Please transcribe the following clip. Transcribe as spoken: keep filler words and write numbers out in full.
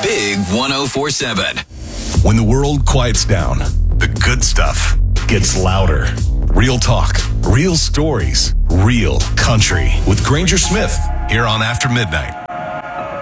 Big one oh four seven. When the world quiets down, the good stuff gets louder. Real talk, real stories, real country with Granger Smith here on After Midnight.